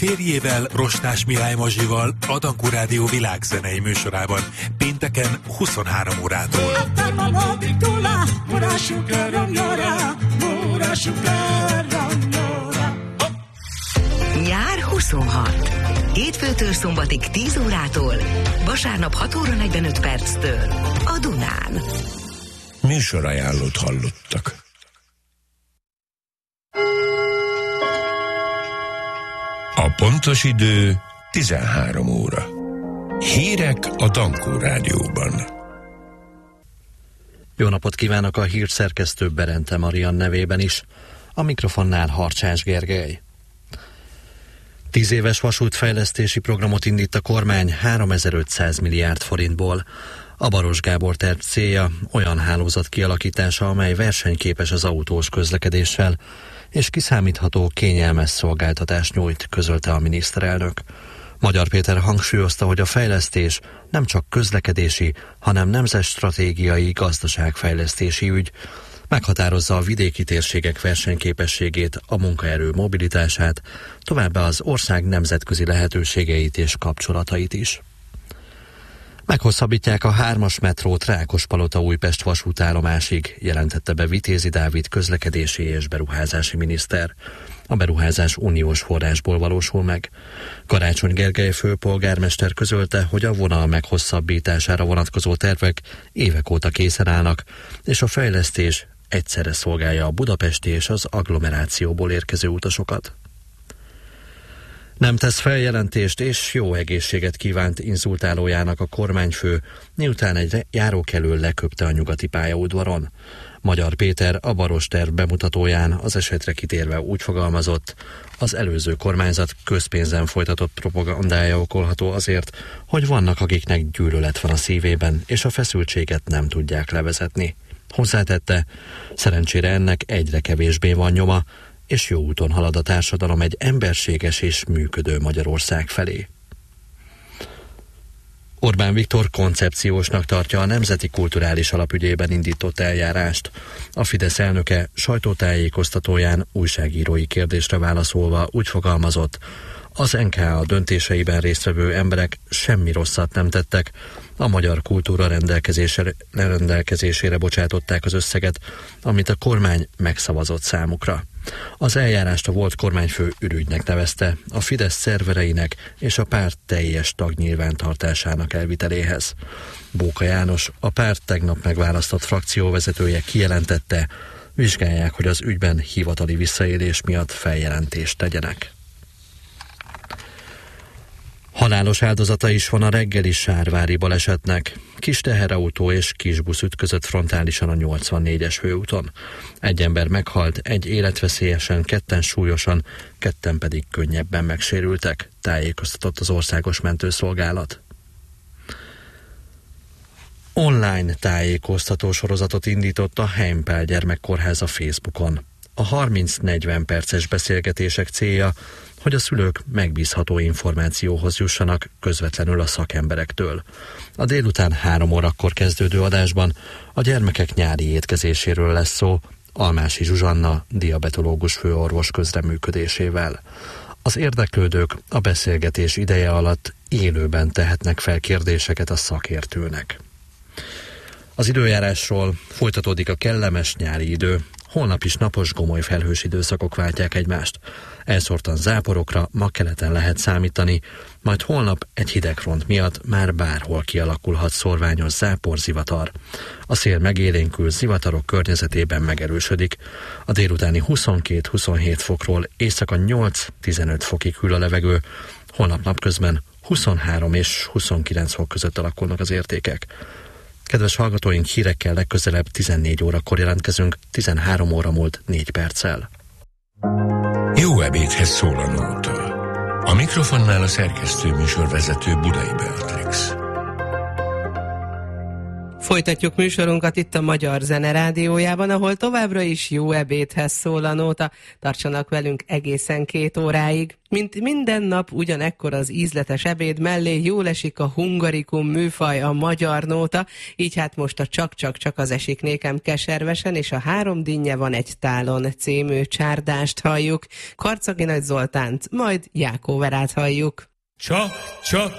Térjével, Rostás Mihály Mazsival a Dankó Rádió világzenei műsorában pénteken 23 órától. Nyár 26. Hétfőtől szombatig 10 órától, vasárnap 6 óra 45 perctől a Dunán. Műsorajánlót hallottak. A pontos idő 13 óra. Hírek a Dankó Rádióban. Jó napot kívánok a hírszerkesztő Berente Marian nevében is. A mikrofonnál Harcsás Gergely. 10 éves vasútfejlesztési programot indít a kormány 3500 milliárd forintból. A Baros Gábor terv célja olyan hálózat kialakítása, amely versenyképes az autós közlekedéssel, és kiszámítható, kényelmes szolgáltatást nyújt, közölte a miniszterelnök. Magyar Péter hangsúlyozta, hogy a fejlesztés nem csak közlekedési, hanem nemzetstratégiai gazdaságfejlesztési ügy, meghatározza a vidéki térségek versenyképességét, a munkaerő mobilitását, továbbá az ország nemzetközi lehetőségeit és kapcsolatait is. Meghosszabbítják a 3-as metrót Rákospalota-Újpest vasútállomásig, jelentette be Vitézi Dávid közlekedési és beruházási miniszter. A beruházás uniós forrásból valósul meg. Karácsony Gergely főpolgármester közölte, hogy a vonal meghosszabbítására vonatkozó tervek évek óta készen állnak, és a fejlesztés egyszerre szolgálja a budapesti és az agglomerációból érkező utasokat. Nem tesz feljelentést és jó egészséget kívánt inzultálójának a kormányfő, miután egy járókelő leköpte a nyugati pályaudvaron. Magyar Péter a Baros terv bemutatóján az esetre kitérve úgy fogalmazott, az előző kormányzat közpénzen folytatott propagandája okolható azért, hogy vannak, akiknek gyűlölet van a szívében, és a feszültséget nem tudják levezetni. Hozzátette, szerencsére ennek egyre kevésbé van nyoma, és jó úton halad a társadalom egy emberséges és működő Magyarország felé. Orbán Viktor koncepciósnak tartja a Nemzeti Kulturális Alap ügyében indított eljárást. A Fidesz elnöke sajtótájékoztatóján újságírói kérdésre válaszolva úgy fogalmazott, az NKA döntéseiben résztvevő emberek semmi rosszat nem tettek, a magyar kultúra rendelkezésére bocsátották az összeget, amit a kormány megszavazott számukra. Az eljárást a volt kormányfő ürügynek nevezte, a Fidesz szervereinek és a párt teljes tagnyilvántartásának elviteléhez. Bóka János, a párt tegnap megválasztott frakcióvezetője kijelentette, vizsgálják, hogy az ügyben hivatali visszaélés miatt feljelentést tegyenek. Halálos áldozata is van a reggeli sárvári balesetnek. Kis teherautó és kisbusz ütközött frontálisan a 84-es főúton. Egy ember meghalt, egy életveszélyesen, 2 súlyosan, 2 pedig könnyebben megsérültek, tájékoztatott az Országos Mentőszolgálat. Online tájékoztató sorozatot indított a Heimpál Gyermekkórház a Facebookon. A 30-40 perces beszélgetések célja, hogy a szülők megbízható információhoz jussanak közvetlenül a szakemberektől. A délután 3 órakor kezdődő adásban a gyermekek nyári étkezéséről lesz szó, Almási Zsuzsanna, diabetológus főorvos közreműködésével. Az érdeklődők a beszélgetés ideje alatt élőben tehetnek fel kérdéseket a szakértőnek. Az időjárásról: folytatódik a kellemes nyári idő, holnap is napos, gomoly felhős időszakok váltják egymást. Elszórtan záporokra ma keleten lehet számítani, majd holnap egy hidegfront miatt már bárhol kialakulhat szórványos záporzivatar. A szél megélénkül, zivatarok környezetében megerősödik. A délutáni 22-27 fokról éjszaka 8-15 fokig hűl a levegő, holnap napközben 23 és 29 fok között alakulnak az értékek. Kedves hallgatóink, hírekkel legközelebb 14 órakor jelentkezünk, 13 óra múlt 4 perccel. Jó ebédhez szól a nóta. A mikrofonnál a szerkesztő műsorvezető Budai Beatrix. Folytatjuk műsorunkat itt a Magyar Zene Rádiójában, ahol továbbra is jó ebédhez szól a nóta. Tartsanak velünk egészen 2 óráig. Mint minden nap, ugyanekkor az ízletes ebéd mellé jól esik a hungarikum műfaj, a magyar nóta, így hát most a Csak-csak-csak az esik nékem keservesen, és a 3 dinnye van egy tálon című csárdást halljuk. Karcagi Nagy Zoltánt, majd Jákó Verát halljuk. Csak